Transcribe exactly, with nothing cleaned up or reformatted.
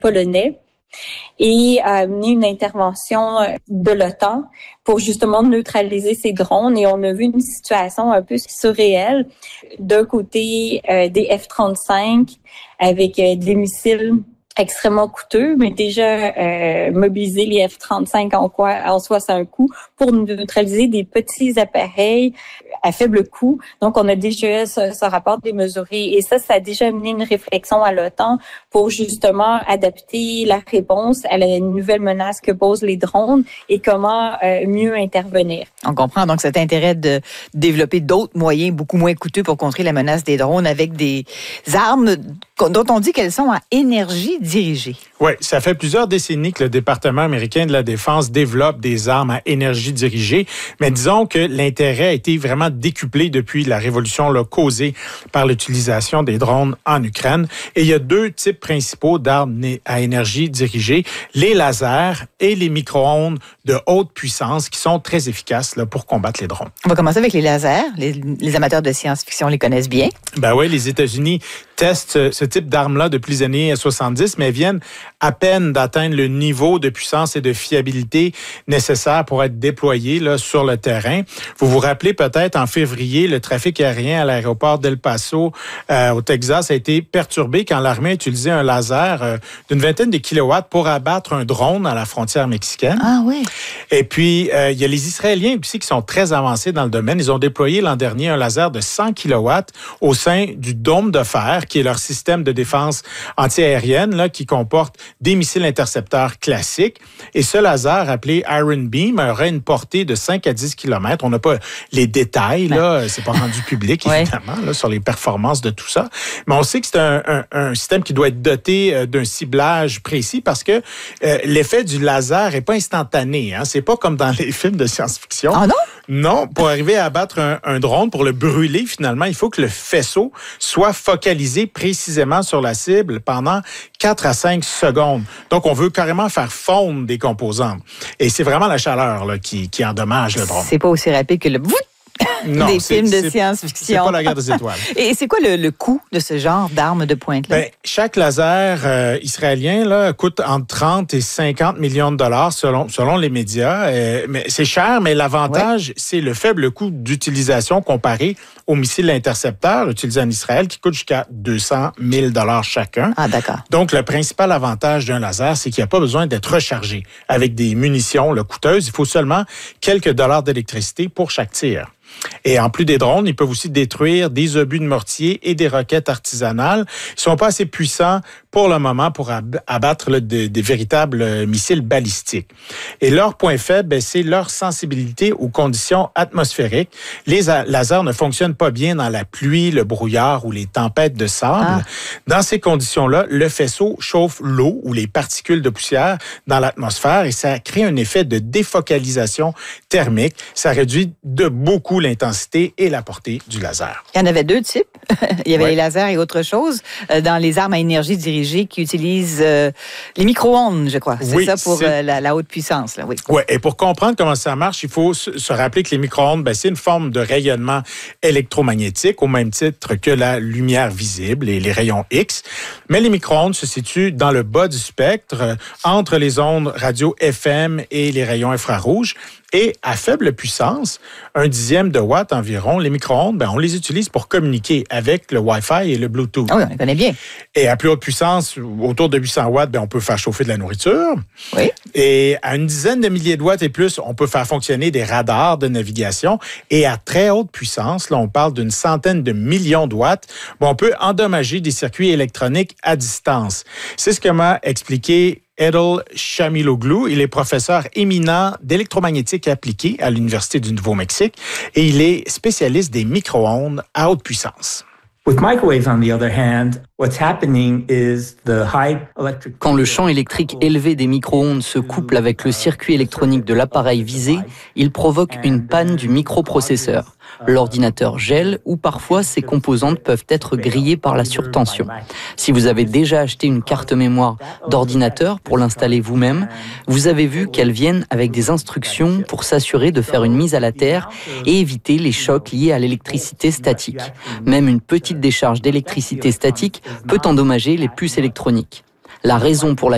polonais et a amené une intervention de l'OTAN pour justement neutraliser ces drones. Et on a vu une situation un peu surréelle. D'un côté, euh, des F trente-cinq avec euh, des missiles extrêmement coûteux, mais déjà euh, mobiliser les F trente-cinq en quoi en soi c'est un coût pour neutraliser des petits appareils à faible coût. Donc on a déjà ce, ce rapport démesuré et ça, ça a déjà amené une réflexion à l'OTAN pour justement adapter la réponse à la nouvelle menace que posent les drones et comment euh, mieux intervenir. On comprend donc cet intérêt de développer d'autres moyens beaucoup moins coûteux pour contrer la menace des drones avec des armes dont on dit qu'elles sont à énergie dirigée. Oui, ça fait plusieurs décennies que le département américain de la Défense développe des armes à énergie dirigée, mais disons que l'intérêt a été vraiment décuplé depuis la révolution là, causée par l'utilisation des drones en Ukraine. Et il y a deux types principaux d'armes à énergie dirigée, les lasers et les micro-ondes de haute puissance qui sont très efficaces là, pour combattre les drones. On va commencer avec les lasers. Les, les amateurs de science-fiction les connaissent bien. Ben oui, les États-Unis testent ce type d'armes-là depuis les années soixante-dix, mais viennent à peine d'atteindre le niveau de puissance et de fiabilité nécessaire pour être déployés là, sur le terrain. Vous vous rappelez peut-être, en février, le trafic aérien à l'aéroport d'El Paso, euh, au Texas, a été perturbé quand l'armée a utilisé un laser euh, d'une vingtaine de kilowatts pour abattre un drone à la frontière mexicaine. Ah oui. Et puis, euh, il y a les Israéliens aussi qui sont très avancés dans le domaine. Ils ont déployé l'an dernier un laser de cent kilowatts au sein du dôme de fer, qui est leur système de défense antiaérienne, là, qui comporte des missiles intercepteurs classiques. Et ce laser, appelé Iron Beam, aurait une portée de cinq à dix kilomètres. On n'a pas les détails, là, c'est pas rendu public, évidemment, ouais. là, sur les performances de tout ça. Mais on sait que c'est un, un, un système qui doit être doté euh, d'un ciblage précis parce que euh, l'effet du laser est pas instantané. Hein. C'est pas comme dans les films de science-fiction. Ah non? Non, pour arriver à abattre un, un drone, pour le brûler, finalement, il faut que le faisceau soit focalisé précisément sur la cible pendant quatre à cinq secondes. Donc, on veut carrément faire fondre des composants. Et c'est vraiment la chaleur là, qui, qui endommage le drone. C'est pas aussi rapide que le... Non, des c'est, films de c'est, science-fiction. C'est pas la guerre des étoiles. Et c'est quoi le, le coût de ce genre d'arme de pointe-là? Ben, chaque laser euh, israélien là, coûte entre trente et cinquante millions de dollars selon, selon les médias. Euh, mais c'est cher, mais l'avantage, ouais. c'est le faible coût d'utilisation comparé aux missiles intercepteurs utilisés en Israël qui coûtent jusqu'à deux cent mille dollars chacun. Ah, d'accord. Donc, le principal avantage d'un laser, c'est qu'il n'y a pas besoin d'être rechargé avec des munitions là, coûteuses. Il faut seulement quelques dollars d'électricité pour chaque tir. Et en plus des drones, ils peuvent aussi détruire des obus de mortier et des roquettes artisanales. Ils sont pas assez puissants pour le moment pour ab- abattre là, des, des véritables missiles balistiques. Et leur point faible, ben, c'est leur sensibilité aux conditions atmosphériques. Les a- lasers ne fonctionnent pas bien dans la pluie, le brouillard ou les tempêtes de sable. Ah. Dans ces conditions-là, le faisceau chauffe l'eau ou les particules de poussière dans l'atmosphère et ça crée un effet de défocalisation thermique. Ça réduit de beaucoup l'intensité et la portée du laser. Il y en avait deux types. Il y avait ouais. les lasers et autre chose. Dans les armes à énergie dirigée qui utilisent euh, les micro-ondes, je crois. C'est oui, ça pour c'est... Euh, la, la haute puissance. Là. Oui. Ouais. Et pour comprendre comment ça marche, il faut se rappeler que les micro-ondes, ben, c'est une forme de rayonnement électromagnétique au même titre que la lumière visible et les rayons X. Mais les micro-ondes se situent dans le bas du spectre, entre les ondes radio F M et les rayons infrarouges. Et à faible puissance, un dixième de watt environ, les micro-ondes, ben, on les utilise pour communiquer avec le Wi-Fi et le Bluetooth. Ah oui, on les connaît bien. Et à plus haute puissance, autour de huit cents watts, ben, on peut faire chauffer de la nourriture. Oui. Et à une dizaine de milliers de watts et plus, on peut faire fonctionner des radars de navigation. Et à très haute puissance, là, on parle d'une centaine de millions de watts, ben, on peut endommager des circuits électroniques à distance. C'est ce que m'a expliqué Edel Chamiloglu. Il est professeur éminent d'électromagnétique appliquée à l'Université du Nouveau-Mexique et il est spécialiste des micro-ondes à haute puissance. Quand le champ électrique élevé des micro-ondes se couple avec le circuit électronique de l'appareil visé, il provoque une panne du microprocesseur. L'ordinateur gèle ou parfois ses composantes peuvent être grillées par la surtension. Si vous avez déjà acheté une carte mémoire d'ordinateur pour l'installer vous-même, vous avez vu qu'elles viennent avec des instructions pour s'assurer de faire une mise à la terre et éviter les chocs liés à l'électricité statique. Même une petite décharge d'électricité statique peut endommager les puces électroniques. La raison pour laquelle